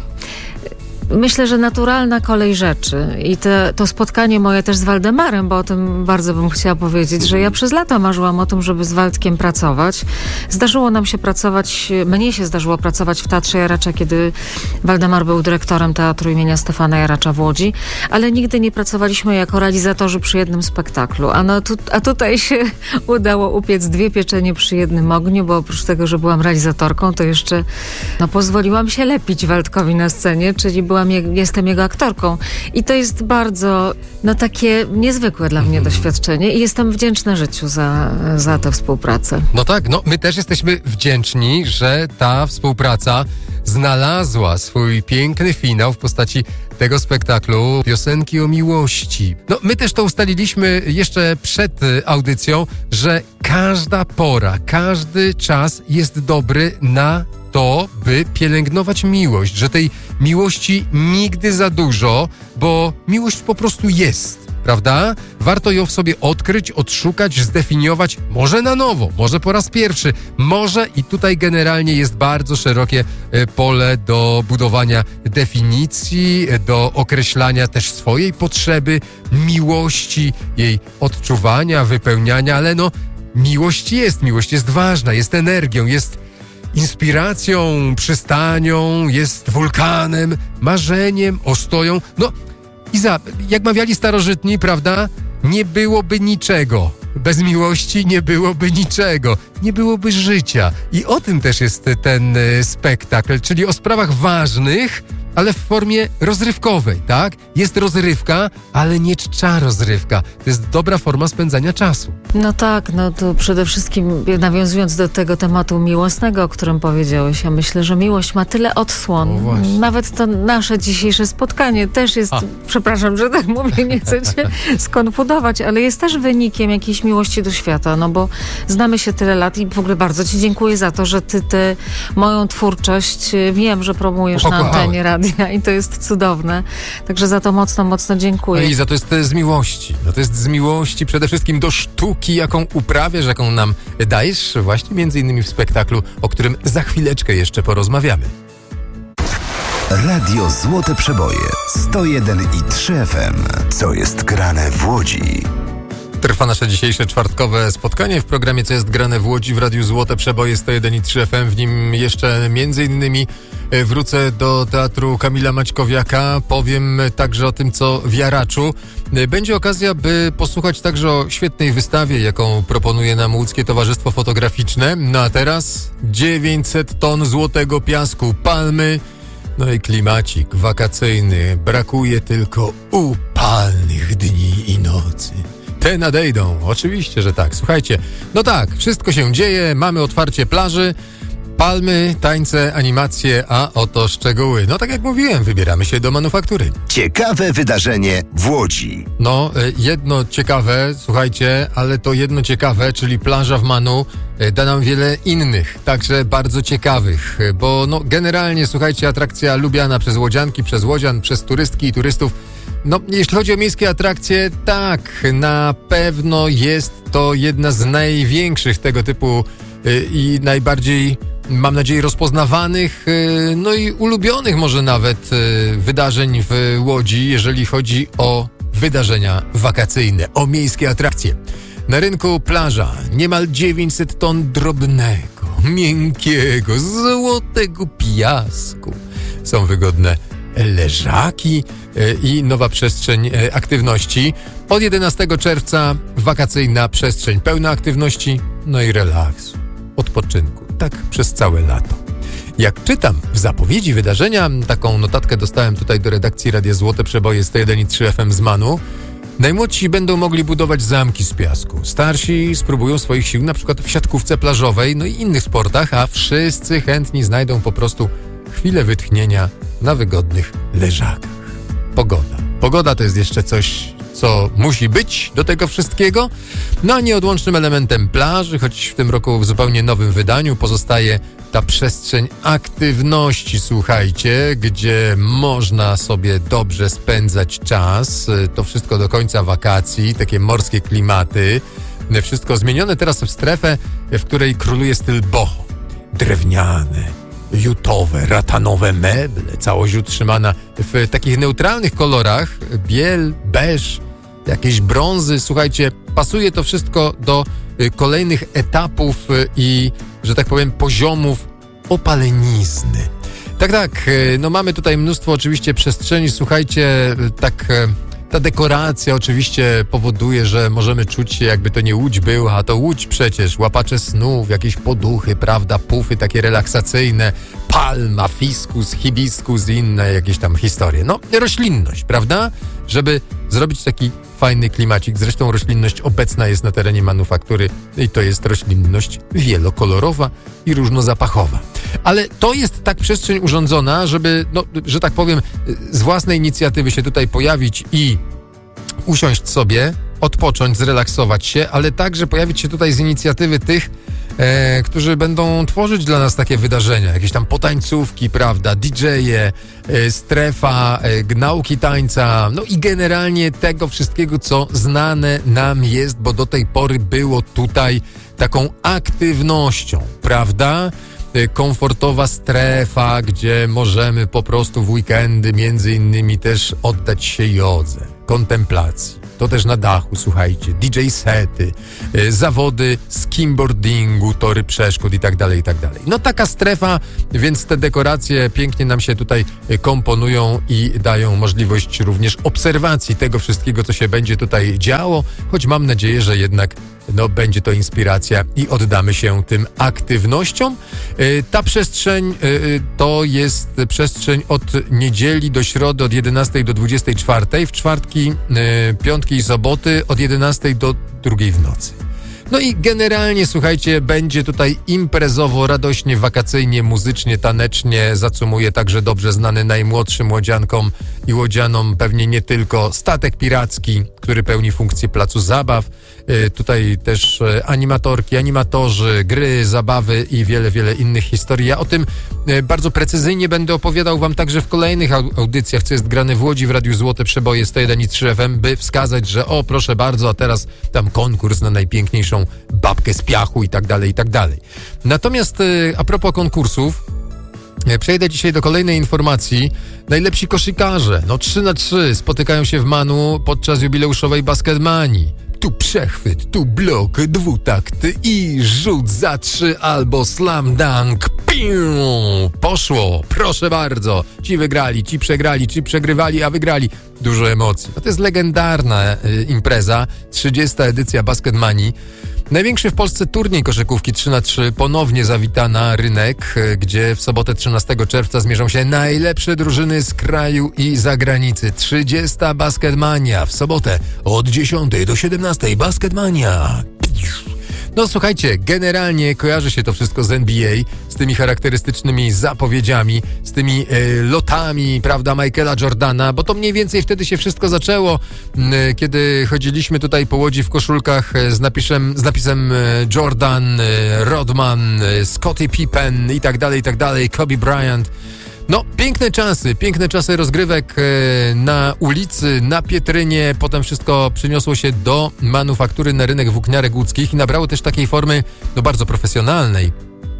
Speaker 7: Myślę, że naturalna kolej rzeczy i te, to spotkanie moje też z Waldemarem, bo o tym bardzo bym chciała powiedzieć, że ja przez lata marzyłam o tym, żeby z Waldkiem pracować. Zdarzyło nam się pracować, mnie się zdarzyło pracować w Teatrze Jaracza, kiedy Waldemar był dyrektorem Teatru imienia Stefana Jaracza w Łodzi, ale nigdy nie pracowaliśmy jako realizatorzy przy jednym spektaklu. A, no tu, a tutaj się udało upiec dwie pieczenie przy jednym ogniu, bo oprócz tego, że byłam realizatorką, to jeszcze no, pozwoliłam się lepić Waldkowi na scenie, czyli byłam jestem jego aktorką. I to jest bardzo, no takie niezwykłe dla mnie doświadczenie i jestem wdzięczna życiu za, za tę współpracę.
Speaker 6: No tak, no my też jesteśmy wdzięczni, że ta współpraca znalazła swój piękny finał w postaci tego spektaklu Piosenki o miłości. No my też to ustaliliśmy jeszcze przed audycją, że każda pora, każdy czas jest dobry na to, by pielęgnować miłość, że tej miłości nigdy za dużo, bo miłość po prostu jest, prawda? Warto ją w sobie odkryć, odszukać, zdefiniować, może na nowo, może po raz pierwszy, może i tutaj generalnie jest bardzo szerokie pole do budowania definicji, do określania też swojej potrzeby, miłości, jej odczuwania, wypełniania, ale no miłość jest, miłość jest ważna, jest energią, jest inspiracją, przystanią, jest wulkanem, marzeniem, ostoją. No, Iza, jak mawiali starożytni, prawda? Nie byłoby niczego. Bez miłości nie byłoby niczego. Nie byłoby życia. I o tym też jest ten spektakl, czyli o sprawach ważnych, ale w formie rozrywkowej, tak? Jest rozrywka, ale nie czcza rozrywka. To jest dobra forma spędzania czasu.
Speaker 7: No tak, no to przede wszystkim nawiązując do tego tematu miłosnego, o którym powiedziałeś, ja myślę, że miłość ma tyle odsłon.
Speaker 6: O, właśnie.
Speaker 7: Nawet to nasze dzisiejsze spotkanie też jest,
Speaker 6: A.
Speaker 7: przepraszam, że tak mówię, nie chcę cię skonfudować, ale jest też wynikiem jakiejś miłości do świata, no bo znamy się tyle lat i w ogóle bardzo ci dziękuję za to, że ty tę moją twórczość wiem, że promujesz na
Speaker 6: Pokochałem.
Speaker 7: antenie radia i to jest cudowne. Także za to mocno, mocno dziękuję.
Speaker 6: No i za to jest z miłości. No to jest z miłości przede wszystkim do sztuki, jaką uprawiasz, jaką nam dajesz właśnie między innymi w spektaklu, o którym za chwileczkę jeszcze porozmawiamy.
Speaker 5: Radio Złote Przeboje sto jeden i trzy F M. Co jest grane w Łodzi?
Speaker 6: Trwa nasze dzisiejsze czwartkowe spotkanie w programie Co jest grane w Łodzi w Radiu Złote Przeboje sto jeden i trzy F M. W nim jeszcze między innymi wrócę do Teatru Kamila Maćkowiaka. Powiem także o tym, co w Jaraczu. Będzie okazja, by posłuchać także o świetnej wystawie, jaką proponuje nam Łódzkie Towarzystwo Fotograficzne. No a teraz dziewięćset ton złotego piasku, palmy, no i klimacik wakacyjny. Brakuje tylko upalnych dni i nocy. Te nadejdą, oczywiście, że tak. Słuchajcie, no tak, wszystko się dzieje, mamy otwarcie plaży, palmy, tańce, animacje, a oto szczegóły. No tak jak mówiłem, wybieramy się do manufaktury.
Speaker 5: Ciekawe wydarzenie w Łodzi.
Speaker 6: No, jedno ciekawe, słuchajcie, ale to jedno ciekawe, czyli plaża w Manu, da nam wiele innych, także bardzo ciekawych, bo no generalnie, słuchajcie, atrakcja lubiana przez łodzianki, przez łodzian, przez turystki i turystów. No, jeśli chodzi o miejskie atrakcje, tak, na pewno jest to jedna z największych tego typu yy, i najbardziej, mam nadzieję, rozpoznawanych, yy, no i ulubionych może nawet yy, wydarzeń w Łodzi, jeżeli chodzi o wydarzenia wakacyjne, o miejskie atrakcje. Na rynku plaża niemal dziewięćset ton drobnego, miękkiego, złotego piasku. Są wygodne leżaki i nowa przestrzeń aktywności. Od jedenastego czerwca wakacyjna przestrzeń pełna aktywności, no i relaksu, odpoczynku. Tak przez całe lato. Jak czytam w zapowiedzi wydarzenia, taką notatkę dostałem tutaj do redakcji Radia Złote Przeboje sto jeden i trzy F M z Manu, najmłodsi będą mogli budować zamki z piasku. Starsi spróbują swoich sił na przykład w siatkówce plażowej, no i innych sportach, a wszyscy chętni znajdą po prostu chwilę wytchnienia na wygodnych leżakach. Pogoda. Pogoda to jest jeszcze coś, co musi być do tego wszystkiego. No a nieodłącznym elementem plaży, choć w tym roku w zupełnie nowym wydaniu, pozostaje ta przestrzeń aktywności, słuchajcie, gdzie można sobie dobrze spędzać czas. To wszystko do końca wakacji, takie morskie klimaty. Wszystko zmienione teraz w strefę, w której króluje styl boho. Drewniane, jutowe, ratanowe meble, całość utrzymana w takich neutralnych kolorach, biel, beż, jakieś brązy. Słuchajcie, pasuje to wszystko do kolejnych etapów i, że tak powiem, poziomów opalenizny. Tak, tak, no mamy tutaj mnóstwo oczywiście przestrzeni, słuchajcie, tak... Ta dekoracja oczywiście powoduje, że możemy czuć się, jakby to nie Łódź była, a to Łódź przecież, łapacze snów, jakieś poduchy, prawda, pufy takie relaksacyjne, palma, fiskus, hibiskus i inne jakieś tam historie. No, roślinność, prawda? Żeby zrobić taki fajny klimacik. Zresztą roślinność obecna jest na terenie manufaktury i to jest roślinność wielokolorowa i różnozapachowa. Ale to jest tak przestrzeń urządzona, żeby, no, że tak powiem, z własnej inicjatywy się tutaj pojawić i usiąść sobie, odpocząć, zrelaksować się, ale także pojawić się tutaj z inicjatywy tych, e, którzy będą tworzyć dla nas takie wydarzenia, jakieś tam potańcówki, prawda, didżeje, e, strefa, e, nauki tańca, no i generalnie tego wszystkiego, co znane nam jest, bo do tej pory było tutaj taką aktywnością, prawda? Komfortowa strefa, gdzie możemy po prostu w weekendy między innymi też oddać się jodze, kontemplacji. To też na dachu, słuchajcie, D J sety, y, zawody skimboardingu, tory przeszkód i tak dalej, i tak dalej. No taka strefa, więc te dekoracje pięknie nam się tutaj komponują i dają możliwość również obserwacji tego wszystkiego, co się będzie tutaj działo, choć mam nadzieję, że jednak no będzie to inspiracja i oddamy się tym aktywnościom. Ta przestrzeń to jest przestrzeń od niedzieli do środy od jedenastej do dwudziestej czwartej, w czwartki, piątki i soboty od jedenastej do drugiej w nocy. No i generalnie, słuchajcie, będzie tutaj imprezowo, radośnie, wakacyjnie, muzycznie, tanecznie. Zacumuje także dobrze znany najmłodszym łodziankom i łodzianom pewnie nie tylko statek piracki, który pełni funkcję placu zabaw. Yy, tutaj też yy, animatorki, animatorzy, gry, zabawy i wiele, wiele innych historii. Ja o tym yy, bardzo precyzyjnie będę opowiadał wam także w kolejnych audycjach, co jest grane w Łodzi w Radiu Złote Przeboje sto jeden i trzy F M, by wskazać, że o, proszę bardzo, a teraz tam konkurs na najpiękniejszą babkę z piachu i tak dalej, i tak dalej. Natomiast yy, a propos konkursów, przejdę dzisiaj do kolejnej informacji. Najlepsi koszykarze, no trzy na trzy spotykają się w Manu podczas jubileuszowej Basketmanii. Tu przechwyt, tu blok, dwutakt i rzut za trzy albo slam dunk. Piu! Poszło, proszę bardzo. Ci wygrali, ci przegrali, ci przegrywali, a wygrali. Dużo emocji. No to jest legendarna y, impreza, trzydziesta edycja Basketmanii. Największy w Polsce turniej koszykówki trzy na trzy ponownie zawita na rynek, gdzie w sobotę trzynastego czerwca zmierzą się najlepsze drużyny z kraju i zagranicy. trzydziesta Basketmania w sobotę od dziesiątej do siedemnastej. Basketmania. No słuchajcie, generalnie kojarzy się to wszystko z N B A, z tymi charakterystycznymi zapowiedziami, z tymi e, lotami, prawda, Michaela Jordana, bo to mniej więcej wtedy się wszystko zaczęło, e, kiedy chodziliśmy tutaj po Łodzi w koszulkach e, z, napisem, z napisem e, Jordan, e, Rodman, e, Scottie Pippen i tak dalej, i tak dalej, Kobe Bryant. No, piękne czasy, piękne czasy rozgrywek e, na ulicy, na Pietrynie, potem wszystko przyniosło się do manufaktury na rynek włókniarek łódzkich i nabrało też takiej formy, no bardzo profesjonalnej,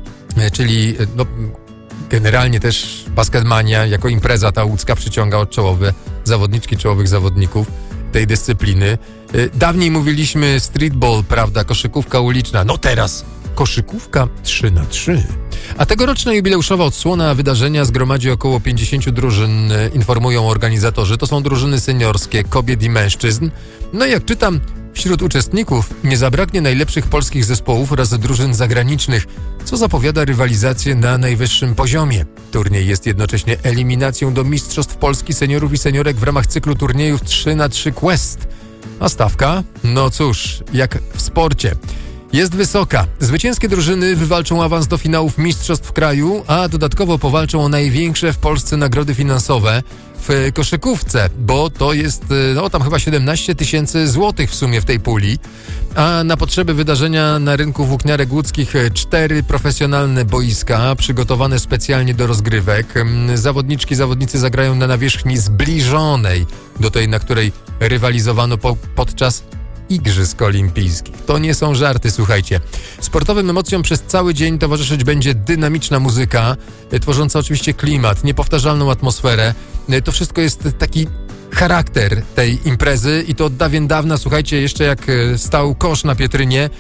Speaker 6: e, czyli e, no, generalnie też Basketmania jako impreza ta łódzka przyciąga od czołowe zawodniczki, czołowych zawodników tej dyscypliny. E, dawniej mówiliśmy streetball, prawda, koszykówka uliczna, no teraz koszykówka trzy na trzy. A tegoroczna jubileuszowa odsłona wydarzenia zgromadzi około pięćdziesiąt drużyn, informują organizatorzy. To są drużyny seniorskie, kobiet i mężczyzn. No i jak czytam, wśród uczestników nie zabraknie najlepszych polskich zespołów oraz drużyn zagranicznych, co zapowiada rywalizację na najwyższym poziomie. Turniej jest jednocześnie eliminacją do Mistrzostw Polski seniorów i seniorek w ramach cyklu turniejów trzy na trzy Quest. A stawka? No cóż, jak w sporcie. Jest wysoka. Zwycięskie drużyny wywalczą awans do finałów Mistrzostw Kraju, a dodatkowo powalczą o największe w Polsce nagrody finansowe w koszykówce, bo to jest, no tam chyba siedemnaście tysięcy złotych w sumie w tej puli, a na potrzeby wydarzenia na rynku włókniarek łódzkich cztery profesjonalne boiska przygotowane specjalnie do rozgrywek. Zawodniczki, zawodnicy zagrają na nawierzchni zbliżonej do tej, na której rywalizowano po, podczas Igrzysk Olimpijskich. To nie są żarty, słuchajcie. Sportowym emocjom przez cały dzień towarzyszyć będzie dynamiczna muzyka, tworząca oczywiście klimat, niepowtarzalną atmosferę. To wszystko jest taki charakter tej imprezy i to od dawien dawna, słuchajcie, jeszcze jak stał kosz na Pietrynie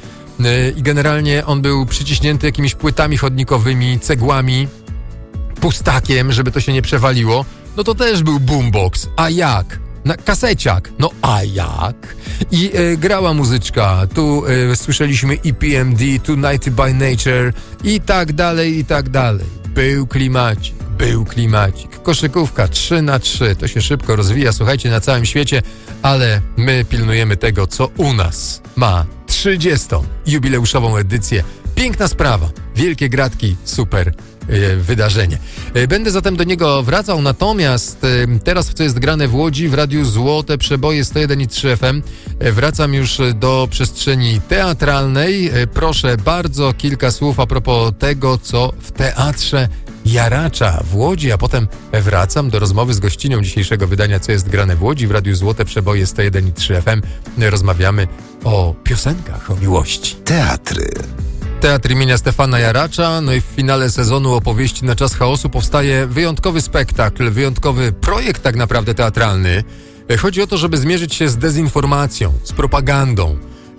Speaker 6: i generalnie on był przyciśnięty jakimiś płytami chodnikowymi, cegłami, pustakiem, żeby to się nie przewaliło, no to też był boombox. A jak? Na kaseciak. No a jak? I e, grała muzyczka. Tu e, słyszeliśmy E P M D, tu Nighty by Nature i tak dalej, i tak dalej. Był klimacik, był klimacik. Koszykówka trzy na trzy. To się szybko rozwija, słuchajcie, na całym świecie, ale my pilnujemy tego, co u nas ma trzydziestą jubileuszową edycję. Piękna sprawa. Wielkie gratki, super wydarzenie. Będę zatem do niego wracał, natomiast teraz w co jest grane w Łodzi w Radiu Złote Przeboje sto jeden i trzy F M wracam już do przestrzeni teatralnej. Proszę bardzo, kilka słów a propos tego, co w Teatrze Jaracza w Łodzi, a potem wracam do rozmowy z gościnią dzisiejszego wydania Co jest grane w Łodzi w Radiu Złote Przeboje sto jeden i trzy F M. Rozmawiamy o piosenkach, o miłości.
Speaker 5: Teatry.
Speaker 6: Teatr imienia Stefana Jaracza, no i w finale sezonu Opowieści na czas chaosu powstaje wyjątkowy spektakl, wyjątkowy projekt tak naprawdę teatralny. Chodzi o to, żeby zmierzyć się z dezinformacją, z propagandą,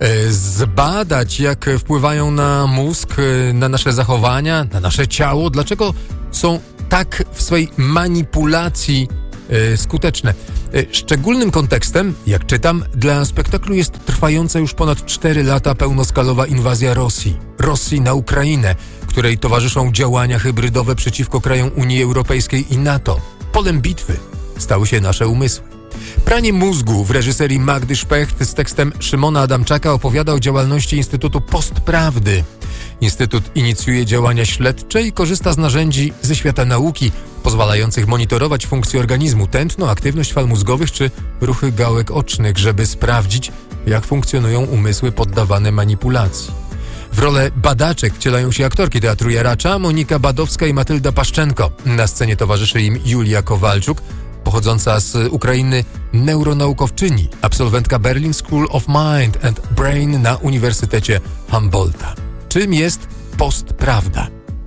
Speaker 6: zbadać, jak wpływają na mózg, na nasze zachowania, na nasze ciało, dlaczego są tak w swojej manipulacji y, skuteczne. Y, szczególnym kontekstem, jak czytam, dla spektaklu jest trwająca już ponad cztery lata pełnoskalowa inwazja Rosji. Rosji na Ukrainę, której towarzyszą działania hybrydowe przeciwko krajom Unii Europejskiej i NATO. Polem bitwy stały się nasze umysły. Pranie mózgu w reżyserii Magdy Szpecht z tekstem Szymona Adamczaka opowiada o działalności Instytutu Postprawdy. Instytut inicjuje działania śledcze i korzysta z narzędzi ze świata nauki, pozwalających monitorować funkcję organizmu, tętno, aktywność fal mózgowych czy ruchy gałek ocznych, żeby sprawdzić, jak funkcjonują umysły poddawane manipulacji. W rolę badaczek wcielają się aktorki Teatru Jaracza, Monika Badowska i Matylda Paszczenko. Na scenie towarzyszy im Julia Kowalczuk, pochodząca z Ukrainy neuronaukowczyni, absolwentka Berlin School of Mind and Brain na Uniwersytecie Humboldta. Czym jest postprawda?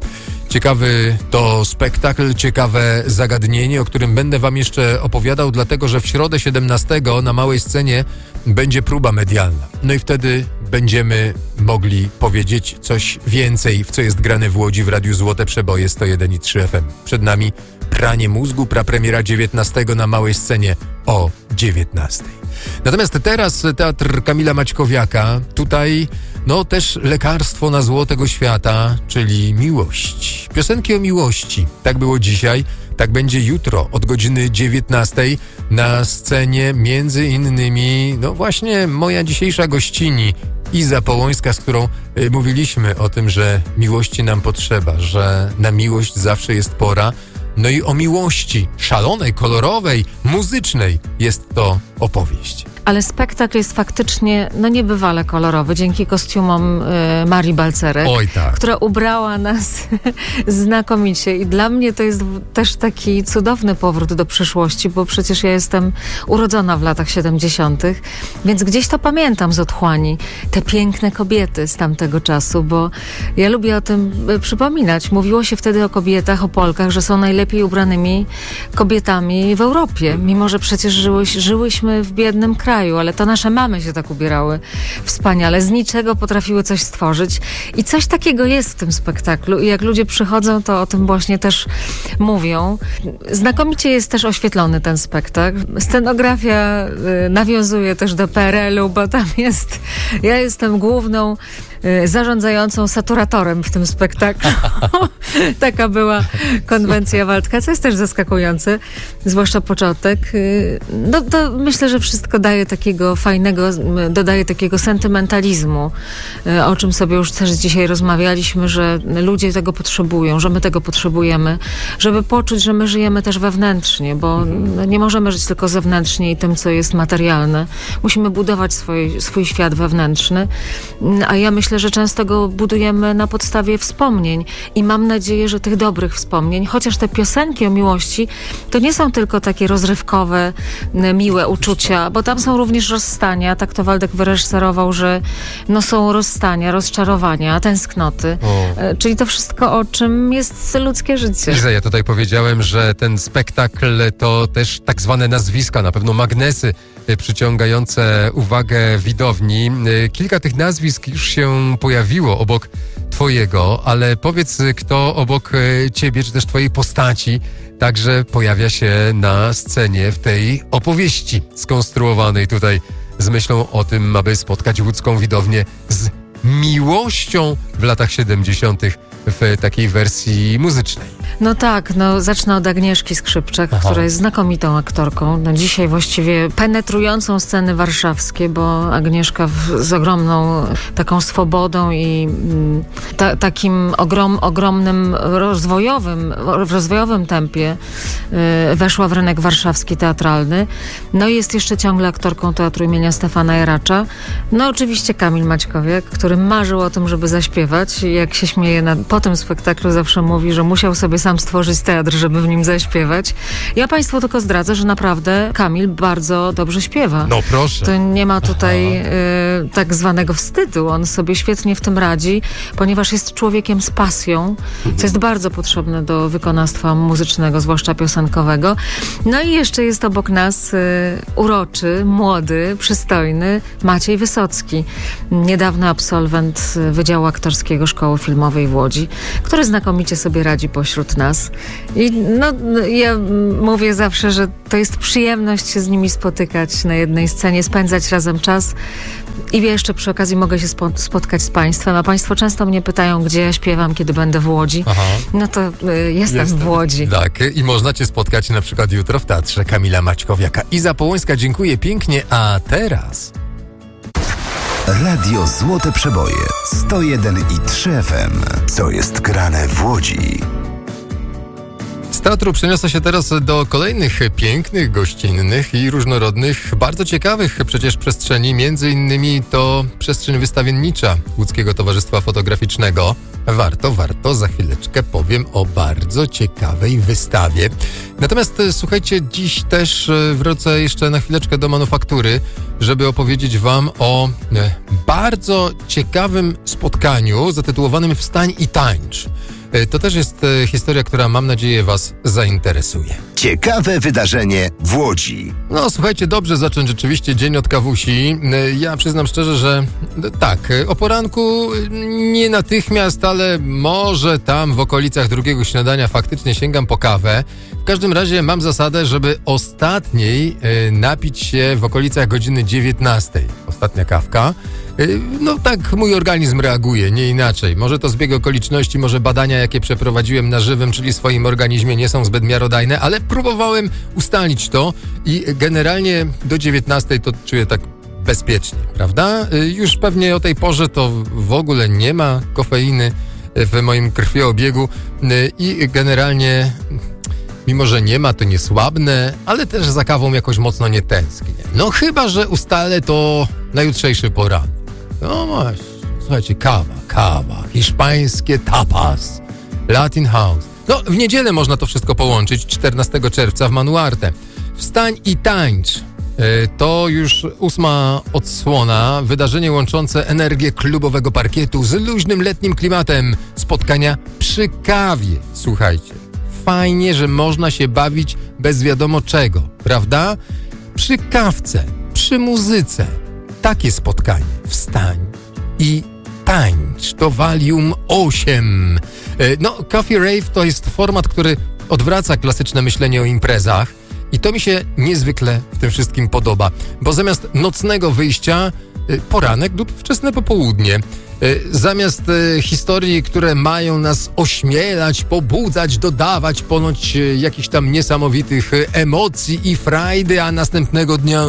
Speaker 6: Ciekawy to spektakl, ciekawe zagadnienie, o którym będę wam jeszcze opowiadał, dlatego że w środę siedemnastego na małej scenie będzie próba medialna. No i wtedy będziemy mogli powiedzieć coś więcej, w co jest grane w Łodzi w Radiu Złote Przeboje sto jeden i trzy F M. Przed nami Pranie mózgu, prapremiera dziewiętnastego na małej scenie o dziewiętnastej. Natomiast teraz Teatr Kamila Maćkowiaka, tutaj no też lekarstwo na zło tego świata, czyli miłość. Piosenki o miłości. Tak było dzisiaj, tak będzie jutro od godziny dziewiętnastej na scenie między innymi, no właśnie moja dzisiejsza gościni Iza Połońska, z którą y, mówiliśmy o tym, że miłości nam potrzeba, że na miłość zawsze jest pora. No i o miłości szalonej, kolorowej, muzycznej jest to opowieść.
Speaker 7: Ale spektakl jest faktycznie no niebywale kolorowy, dzięki kostiumom y, Marii Balcerek,
Speaker 6: Oj, tak.
Speaker 7: która ubrała nas znakomicie. I dla mnie to jest też taki cudowny powrót do przyszłości, bo przecież ja jestem urodzona w latach siedemdziesiątych, więc gdzieś to pamiętam z otchłani. Te piękne kobiety z tamtego czasu, bo ja lubię o tym y, przypominać. Mówiło się wtedy o kobietach, o Polkach, że są najlepiej ubranymi kobietami w Europie, mimo że przecież żyły, żyłyśmy w biednym kraju. Ale to nasze mamy się tak ubierały wspaniale, z niczego potrafiły coś stworzyć i coś takiego jest w tym spektaklu i jak ludzie przychodzą, to o tym właśnie też mówią. Znakomicie jest też oświetlony ten spektakl. Scenografia y, nawiązuje też do P R L u, bo tam jest, ja jestem główną y, zarządzającą saturatorem w tym spektaklu. Taka była konwencja Waldka, co jest też zaskakujące, zwłaszcza początek. Y, no to myślę, że wszystko daje takiego fajnego, dodaje takiego sentymentalizmu, o czym sobie już też dzisiaj rozmawialiśmy, że ludzie tego potrzebują, że my tego potrzebujemy, żeby poczuć, że my żyjemy też wewnętrznie, bo mhm. nie możemy żyć tylko zewnętrznie i tym, co jest materialne. Musimy budować swój, swój świat wewnętrzny, a ja myślę, że często go budujemy na podstawie wspomnień i mam nadzieję, że tych dobrych wspomnień, chociaż te piosenki o miłości to nie są tylko takie rozrywkowe, miłe uczucia, bo tam są również rozstania, tak to Waldek wyreżyserował, że no są rozstania, rozczarowania, tęsknoty, o. Czyli to wszystko, o czym jest ludzkie życie.
Speaker 6: Iza, ja tutaj powiedziałem, że ten spektakl to też tak zwane nazwiska, na pewno magnesy przyciągające uwagę widowni. Kilka tych nazwisk już się pojawiło obok twojego, ale powiedz, kto obok ciebie, czy też twojej postaci także pojawia się na scenie w tej opowieści skonstruowanej tutaj z myślą o tym, aby spotkać łódzką widownię z miłością w latach siedemdziesiątych w takiej wersji muzycznej.
Speaker 7: No tak, no zacznę od Agnieszki Skrzypczak, Aha. która jest znakomitą aktorką. No dzisiaj właściwie penetrującą sceny warszawskie, bo Agnieszka w, z ogromną taką swobodą i ta, takim ogrom, ogromnym rozwojowym, w rozwojowym tempie y, weszła w rynek warszawski teatralny. No i jest jeszcze ciągle aktorką Teatru imienia Stefana Jaracza. No oczywiście Kamil Maćkowiak, który marzył o tym, żeby zaśpiewać. Jak się śmieje na, po tym spektaklu, zawsze mówi, że musiał sobie sam stworzyć teatr, żeby w nim zaśpiewać. Ja państwu tylko zdradzę, że naprawdę Kamil bardzo dobrze śpiewa.
Speaker 6: No proszę.
Speaker 7: To nie ma tutaj y, tak zwanego wstydu. On sobie świetnie w tym radzi, ponieważ jest człowiekiem z pasją, mhm. co jest bardzo potrzebne do wykonawstwa muzycznego, zwłaszcza piosenkowego. No i jeszcze jest obok nas y, uroczy, młody, przystojny Maciej Wysocki. Niedawno absolwent Wydziału Aktorskiego Szkoły Filmowej w Łodzi. ludzi, który znakomicie sobie radzi pośród nas. I no, ja mówię zawsze, że to jest przyjemność się z nimi spotykać na jednej scenie, spędzać razem czas. I jeszcze przy okazji mogę się spo- spotkać z Państwem, a Państwo często mnie pytają, gdzie ja śpiewam, kiedy będę w Łodzi. Aha. No to y, jestem, jestem w Łodzi.
Speaker 6: Tak, i można Cię spotkać na przykład jutro w Teatrze Kamila Maćkowiaka. Iza Połońska, dziękuję pięknie, a teraz...
Speaker 5: Radio Złote Przeboje, sto jeden i trzy F M. Co jest grane w Łodzi?
Speaker 6: Z teatru przeniosę się teraz do kolejnych pięknych, gościnnych i różnorodnych, bardzo ciekawych przecież przestrzeni. Między innymi to przestrzeń wystawiennicza Łódzkiego Towarzystwa Fotograficznego. Warto, warto, za chwileczkę powiem o bardzo ciekawej wystawie. Natomiast słuchajcie, dziś też wrócę jeszcze na chwileczkę do manufaktury, żeby opowiedzieć wam o bardzo ciekawym spotkaniu zatytułowanym Wstań i tańcz. To też jest historia, która mam nadzieję was zainteresuje.
Speaker 5: Ciekawe wydarzenie w Łodzi.
Speaker 6: No słuchajcie, dobrze zacząć rzeczywiście dzień od kawusi. Ja przyznam szczerze, że tak, o poranku nie natychmiast, ale może tam w okolicach drugiego śniadania faktycznie sięgam po kawę. W każdym razie mam zasadę, żeby ostatniej napić się w okolicach godziny dziewiętnastej. Ostatnia kawka. No tak mój organizm reaguje, nie inaczej. Może to zbieg okoliczności, może badania, jakie przeprowadziłem na żywym, czyli swoim organizmie, nie są zbyt miarodajne, ale próbowałem ustalić to i generalnie do dziewiętnastej to czuję tak bezpiecznie, prawda? Już pewnie o tej porze to w ogóle nie ma kofeiny w moim krwiobiegu i generalnie... Mimo że nie ma, to nie słabnę, ale też za kawą jakoś mocno nie tęsknię. No chyba że ustalę to na jutrzejszy poranek. No właśnie, słuchajcie, kawa, kawa, hiszpańskie tapas, Latin House. No w niedzielę można to wszystko połączyć, czternastego czerwca w Manuarte. Wstań i tańcz. To już ósma odsłona, wydarzenie łączące energię klubowego parkietu z luźnym letnim klimatem. Spotkania przy kawie, słuchajcie. Fajnie, że można się bawić bez wiadomo czego, prawda? Przy kawce, przy muzyce. Takie spotkanie. Wstań i tańcz. To Valium osiem. No, Coffee Rave to jest format, który odwraca klasyczne myślenie o imprezach i to mi się niezwykle w tym wszystkim podoba, bo zamiast nocnego wyjścia poranek lub wczesne popołudnie. Zamiast e, historii, które mają nas ośmielać, pobudzać, dodawać ponoć e, jakichś tam niesamowitych emocji i frajdy, a następnego dnia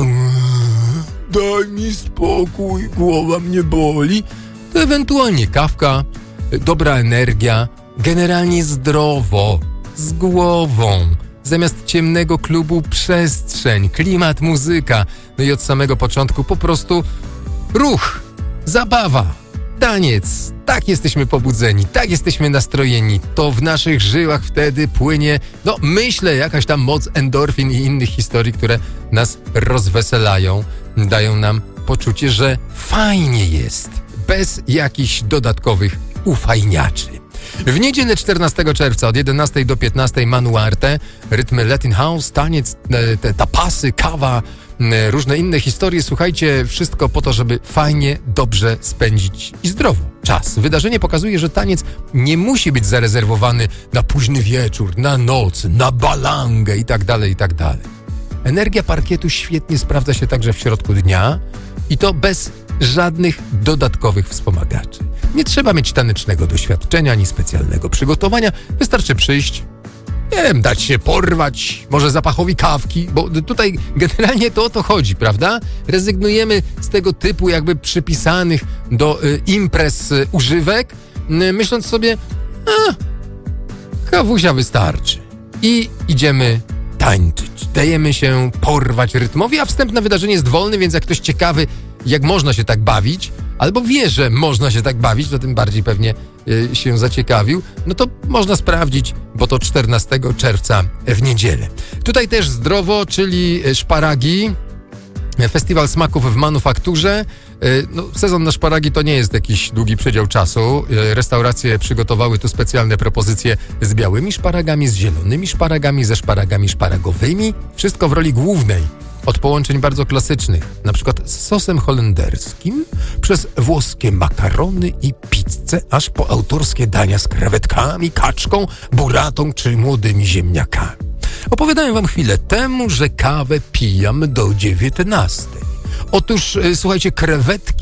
Speaker 6: daj mi spokój, głowa mnie boli, to ewentualnie kawka, dobra energia, generalnie zdrowo, z głową. Zamiast ciemnego klubu przestrzeń, klimat, muzyka. No i od samego początku po prostu ruch, zabawa. Taniec, tak jesteśmy pobudzeni, tak jesteśmy nastrojeni, to w naszych żyłach wtedy płynie, no myślę, jakaś tam moc endorfin i innych historii, które nas rozweselają, dają nam poczucie, że fajnie jest, bez jakichś dodatkowych ufajniaczy. W niedzielę czternastego czerwca od jedenastej do piętnastej Manuarte, rytmy Latin House, taniec, te tapasy, kawa, różne inne historie. Słuchajcie, wszystko po to, żeby fajnie, dobrze spędzić i zdrowo czas. Wydarzenie pokazuje, że taniec nie musi być zarezerwowany na późny wieczór, na noc, na balangę i tak dalej, i tak dalej. Energia parkietu świetnie sprawdza się także w środku dnia i to bez żadnych dodatkowych wspomagaczy. Nie trzeba mieć tanecznego doświadczenia ani specjalnego przygotowania. Wystarczy przyjść, nie wiem, dać się porwać, może zapachowi kawki, bo tutaj generalnie to o to chodzi, prawda? Rezygnujemy z tego typu jakby przypisanych do y, imprez y, używek, y, myśląc sobie, a, kawusia wystarczy. I idziemy tańczyć. Dajemy się porwać rytmowi, a wstępne wydarzenie jest wolne, więc jak ktoś ciekawy, jak można się tak bawić, albo wie, że można się tak bawić, to tym bardziej pewnie y, się zaciekawił, no to można sprawdzić, bo to czternastego czerwca w niedzielę. Tutaj też zdrowo, czyli szparagi, festiwal smaków w manufakturze. Y, no, sezon na szparagi to nie jest jakiś długi przedział czasu. Y, restauracje przygotowały tu specjalne propozycje z białymi szparagami, z zielonymi szparagami, ze szparagami szparagowymi. Wszystko w roli głównej. Od połączeń bardzo klasycznych, na przykład z sosem holenderskim, przez włoskie makarony i pizzę, aż po autorskie dania z krewetkami, kaczką, buratą czy młodymi ziemniakami. Opowiadałem wam chwilę temu, że kawę pijam do dziewiętnastej. Otóż, słuchajcie, krewetki